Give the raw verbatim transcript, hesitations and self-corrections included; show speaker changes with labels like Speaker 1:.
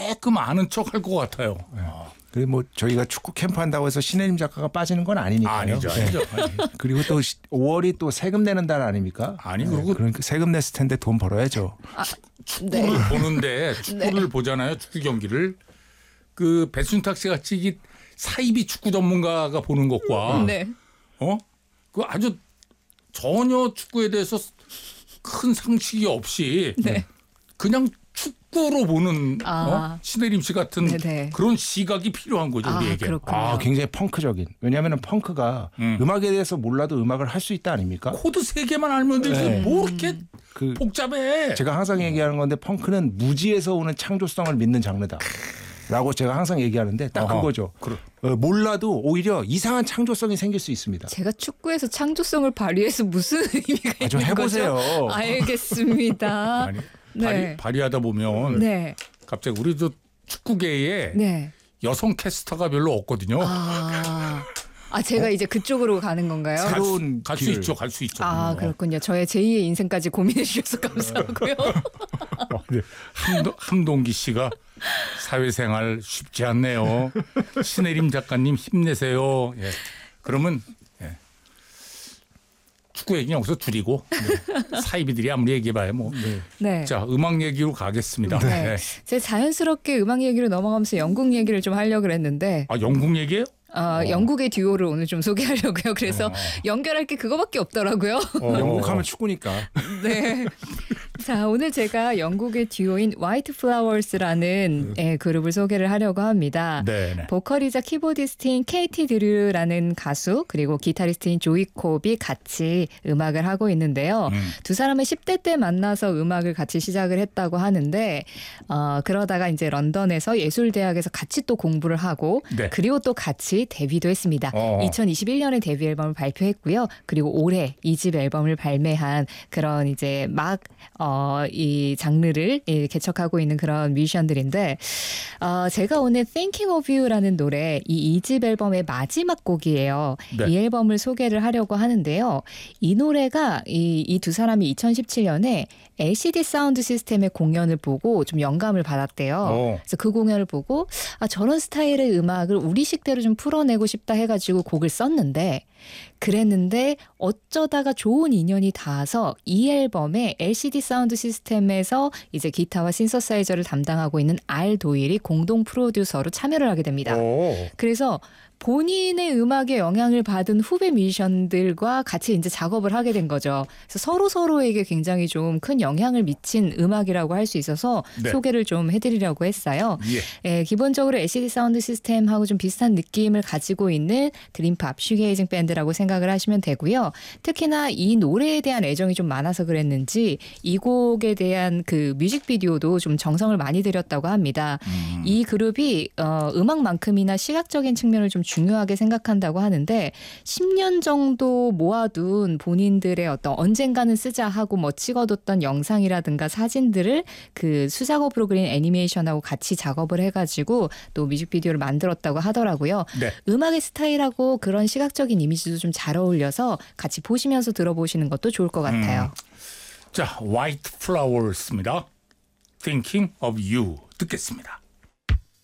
Speaker 1: 조금 아는 척 할 것 같아요.
Speaker 2: 네. 그리고 뭐 저희가 축구 캠프 한다고 해서 신혜림 작가가 빠지는 건 아니니까요.
Speaker 1: 아니죠, 아니죠.
Speaker 2: 네. 그리고 또 오월이 또 세금 내는 달 아닙니까?
Speaker 1: 아니
Speaker 2: 네.
Speaker 1: 그리고
Speaker 2: 그러니까 세금 냈을 텐데 돈 벌어야죠.
Speaker 3: 아,
Speaker 1: 축구를
Speaker 3: 네.
Speaker 1: 보는데 축구를
Speaker 3: 네.
Speaker 1: 보잖아요. 축구 경기를 그 배순탁 씨 같이 이 사이비 축구 전문가가 보는 것과
Speaker 3: 네.
Speaker 1: 어? 그 아주 전혀 축구에 대해서 큰 상식이 없이
Speaker 3: 네.
Speaker 1: 그냥 축구로 보는
Speaker 3: 아.
Speaker 1: 어? 신혜림 씨 같은
Speaker 3: 네네.
Speaker 1: 그런 시각이 필요한 거죠.
Speaker 3: 아,
Speaker 1: 우리에게.
Speaker 3: 그렇군요.
Speaker 2: 아, 굉장히 펑크적인. 왜냐하면 펑크가
Speaker 1: 음.
Speaker 2: 음악에 대해서 몰라도 음악을 할 수 있다 아닙니까?
Speaker 1: 코드 세 개만 알면 되지
Speaker 2: 네.
Speaker 1: 뭐 이렇게
Speaker 2: 그
Speaker 1: 복잡해.
Speaker 2: 제가 항상 얘기하는 건데 펑크는 무지에서 오는 창조성을 믿는 장르다. 라고 제가 항상 얘기하는데 딱
Speaker 1: 어허.
Speaker 2: 그거죠.
Speaker 1: 그래.
Speaker 2: 어, 몰라도 오히려 이상한 창조성이 생길 수 있습니다.
Speaker 3: 제가 축구에서 창조성을 발휘해서 무슨 의미가
Speaker 2: 아, 좀
Speaker 3: 있는
Speaker 2: 해보세요.
Speaker 3: 거죠? 알겠습니다.
Speaker 1: 아니
Speaker 3: 네.
Speaker 1: 발휘, 발휘하다 보면
Speaker 3: 네.
Speaker 1: 갑자기 우리도 축구계에
Speaker 3: 네.
Speaker 1: 여성 캐스터가 별로 없거든요.
Speaker 3: 아, 아 제가 이제 그쪽으로 가는 건가요?
Speaker 2: 새로운
Speaker 1: 갈 수
Speaker 2: 길을.
Speaker 1: 있죠, 갈 수 있죠.
Speaker 3: 아, 그렇군요. 저의 제이의 인생까지 고민해 주셔서 감사하고요.
Speaker 1: 어, 네. 함도, 함동기 씨가 사회생활 쉽지 않네요. 신혜림 작가님 힘내세요. 예. 그러면 예. 축구 얘기는 여기서 줄이고 네. 사이비들이 아무리 얘기해봐야 뭐. 네.
Speaker 3: 네.
Speaker 1: 자, 음악 얘기로 가겠습니다.
Speaker 3: 네.
Speaker 1: 네.
Speaker 3: 제가 자연스럽게 음악 얘기로 넘어가면서 영국 얘기를 좀 하려고 그랬는데
Speaker 1: 아, 영국 얘기예요?
Speaker 3: 어, 영국의 듀오를 오늘 좀 소개하려고요. 그래서
Speaker 1: 어.
Speaker 3: 연결할 게 그거밖에 없더라고요.
Speaker 1: 어.
Speaker 2: 영국하면 축구니까.
Speaker 3: 네. 자, 오늘 제가 영국의 듀오인 화이트 플라워스라는 예, 그룹을 소개를 하려고 합니다.
Speaker 1: 네, 네.
Speaker 3: 보컬이자 키보디스트인 케이티 드류라는 가수 그리고 기타리스트인 조이 콥이 같이 음악을 하고 있는데요.
Speaker 1: 음.
Speaker 3: 두 사람은 십 대 때 만나서 음악을 같이 시작을 했다고 하는데 어, 그러다가 이제 런던에서 예술대학에서 같이 또 공부를 하고
Speaker 1: 네.
Speaker 3: 그리고 또 같이 데뷔도 했습니다.
Speaker 1: 어.
Speaker 3: 이천이십일 년에 데뷔 앨범을 발표했고요. 그리고 올해 이 집 앨범을 발매한 그런 이제 막 어, 이 장르를 예, 개척하고 있는 그런 뮤지션들인데 어, 제가 오늘 Thinking of You라는 노래 이 이 집 앨범의 마지막 곡이에요.
Speaker 1: 네.
Speaker 3: 이 앨범을 소개를 하려고 하는데요. 이 노래가 이 이 두 사람이 이천십칠 년에 엘시디 사운드 시스템의 공연을 보고 좀 영감을 받았대요.
Speaker 1: 어.
Speaker 3: 그래서 그 공연을 보고 아, 저런 스타일의 음악을 우리식대로 좀 풀어내고 싶다 해가지고 곡을 썼는데 그랬는데 어쩌다가 좋은 인연이 닿아서 이 앨범에 엘시디 사운드 시스템에서 이제 기타와 신서사이저를 담당하고 있는 알 도일이 공동 프로듀서로 참여를 하게 됩니다.
Speaker 1: 오.
Speaker 3: 그래서 본인의 음악에 영향을 받은 후배 뮤지션들과 같이 이제 작업을 하게 된 거죠. 그래서 서로 서로에게 굉장히 좀 큰 영향을 미친 음악이라고 할 수 있어서
Speaker 1: 네.
Speaker 3: 소개를 좀 해드리려고 했어요.
Speaker 1: 예.
Speaker 3: 예, 기본적으로 엘시디 사운드 시스템하고 좀 비슷한 느낌을 가지고 있는 드림팝, 슈게이징 밴드라고 생각을 하시면 되고요. 특히나 이 노래에 대한 애정이 좀 많아서 그랬는지 이 곡에 대한 그 뮤직비디오도 좀 정성을 많이 들였다고 합니다.
Speaker 1: 음.
Speaker 3: 이 그룹이 어, 음악만큼이나 시각적인 측면을 좀 중요하게 생각한다고 하는데 십 년 정도 모아둔 본인들의 어떤 언젠가는 쓰자 하고 뭐 찍어뒀던 영상이라든가 사진들을 그 수작업으로 그린 애니메이션하고 같이 작업을 해가지고 또 뮤직비디오를 만들었다고 하더라고요.
Speaker 1: 네.
Speaker 3: 음악의 스타일하고 그런 시각적인 이미지도 좀 잘 어울려서 같이 보시면서 들어보시는 것도 좋을 것 같아요.
Speaker 1: 자, White Flowers입니다. Thinking of You 듣겠습니다.